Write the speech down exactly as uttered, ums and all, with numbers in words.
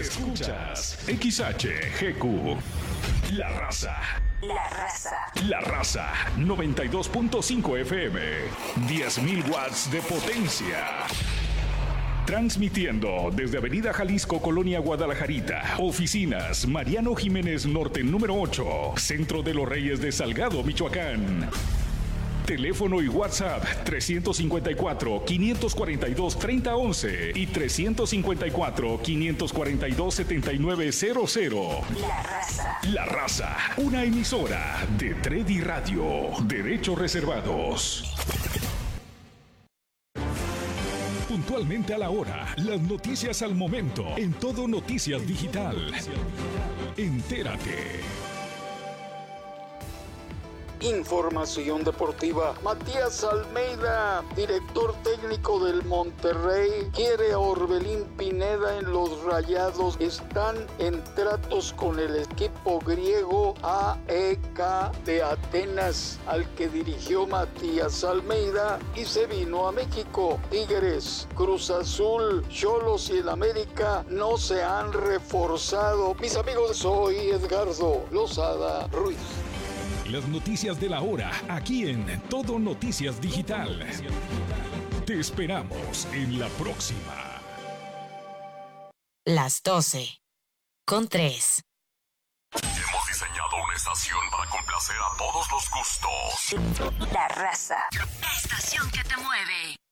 Escuchas X H G Q. La Raza. La Raza. La Raza. noventa y dos punto cinco F M. diez mil watts de potencia. Transmitiendo desde Avenida Jalisco, Colonia Guadalajarita. Oficinas Mariano Jiménez Norte número ocho. Centro de los Reyes de Salgado, Michoacán. Teléfono y WhatsApp trescientos cincuenta y cuatro, quinientos cuarenta y dos, treinta once y trescientos cincuenta y cuatro, quinientos cuarenta y dos, setenta y nueve cero cero. La Raza. La Raza, una emisora de Tredi Radio. Derechos reservados. Puntualmente a la hora, las noticias al momento, en Todo Noticias Digital. Entérate. Información deportiva. Matías Almeida, director técnico del Monterrey, quiere a Orbelín Pineda en los Rayados. Están en tratos con el equipo griego A E K de Atenas, al que dirigió Matías Almeida, y se vino a México. Tigres, Cruz Azul, Xolos y el América no se han reforzado. Mis amigos, soy Edgardo Lozada Ruiz. Las noticias de la hora, aquí en Todo Noticias Digital. Te esperamos en la próxima. Las doce. Con tres. Hemos diseñado una estación para complacer a todos los gustos. La Raza. La estación que te mueve.